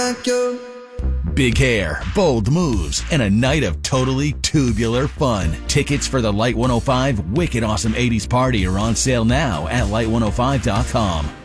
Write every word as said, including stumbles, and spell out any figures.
like you. Big hair, bold moves, and a night of totally tubular fun. Tickets for the Light one oh five Wicked Awesome eighties Party are on sale now at light one oh five dot com.